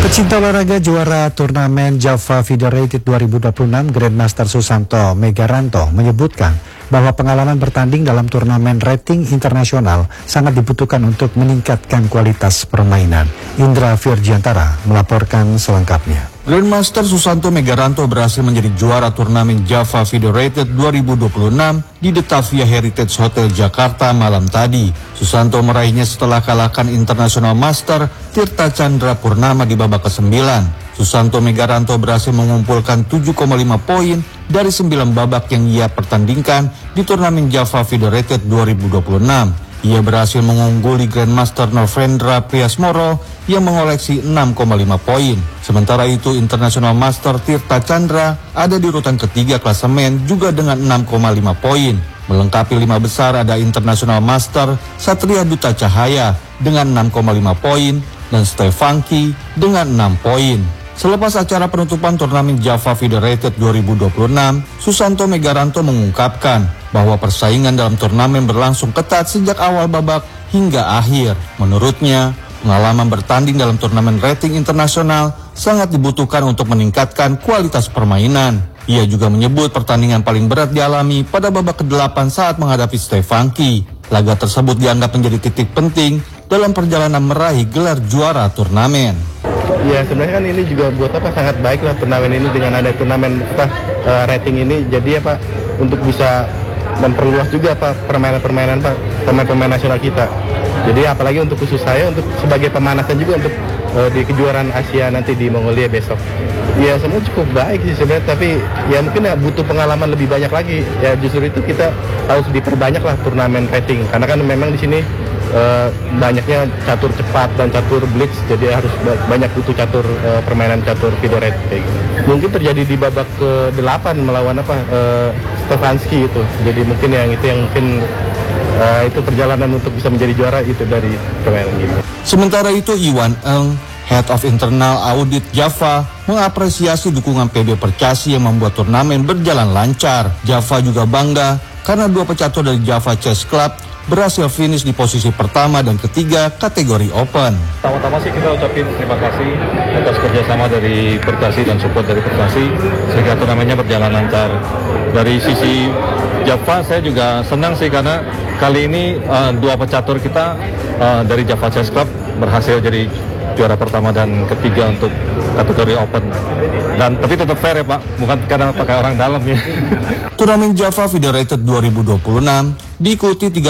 Pecinta olahraga juara turnamen Java Federated 2026 Grandmaster Susanto Megaranto menyebutkan bahwa pengalaman bertanding dalam turnamen rating internasional sangat dibutuhkan untuk meningkatkan kualitas permainan. Indra Virgiantara melaporkan selengkapnya. Grandmaster Susanto Megaranto berhasil menjadi juara turnamen Java Federated 2026 di Detavia Heritage Hotel Jakarta malam tadi. Susanto meraihnya setelah kalahkan International Master Tirta Chandra Purnama di babak ke-9. Susanto Megaranto berhasil mengumpulkan 7,5 poin dari 9 babak yang ia pertandingkan di turnamen Java Federated 2026. Ia berhasil mengungguli Grandmaster Novendra Priasmoro yang mengoleksi 6,5 poin. Sementara itu International Master Tirta Chandra ada di urutan ketiga klasemen juga dengan 6,5 poin. Melengkapi 5 besar ada International Master Satria Duta Cahaya dengan 6,5 poin dan Stefanki dengan 6 poin. Selepas acara penutupan turnamen Java Federated 2026, Susanto Megaranto mengungkapkan bahwa persaingan dalam turnamen berlangsung ketat sejak awal babak hingga akhir. Menurutnya, pengalaman bertanding dalam turnamen rating internasional sangat dibutuhkan untuk meningkatkan kualitas permainan. Ia juga menyebut pertandingan paling berat dialami pada babak ke-8 saat menghadapi Stefanki. Laga tersebut dianggap menjadi titik penting dalam perjalanan meraih gelar juara turnamen. Ya sebenarnya kan ini juga buat sangat baik lah turnamen ini dengan ada turnamen rating ini, jadi untuk bisa memperluas juga permainan pemain nasional kita. Jadi apalagi untuk khusus saya untuk sebagai pemanasan juga untuk di kejuaraan Asia nanti di Mongolia besok. Ya semua cukup baik sih sebenarnya, tapi ya mungkin butuh pengalaman lebih banyak lagi. Ya justru itu kita harus diperbanyak lah turnamen rating, karena kan memang di sini banyaknya catur cepat dan catur blitz, jadi harus banyak butuh catur permainan catur federated kayak gitu. Mungkin terjadi di babak ke-8 melawan Stefanski itu. Jadi mungkin itu perjalanan untuk bisa menjadi juara itu dari permainan gitu. Sementara itu Iwan Eng, Head of Internal Audit Java, mengapresiasi dukungan PB Percasi yang membuat turnamen berjalan lancar. Java juga bangga karena 2 pecatur dari Java Chess Club berhasil finish di posisi pertama dan ketiga kategori open. Pertama-tama sih kita ucapin terima kasih atas kerjasama dari Percasi dan support dari Percasi sehingga turnamennya berjalan lancar. Dari sisi Java saya juga senang sih karena kali ini 2 pecatur kita dari Java Chess Club berhasil jadi juara pertama dan ketiga untuk kategori open. Dan tapi tetap fair ya Pak, bukan karena pakai orang dalam ya. Turnamen Java Federated 2026 diikuti 3